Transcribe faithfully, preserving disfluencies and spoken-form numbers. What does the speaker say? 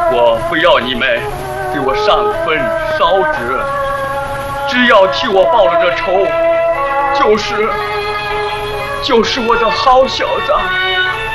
我不要你们给我上坟烧纸，只要替我报了这仇，就是就是我的好小子。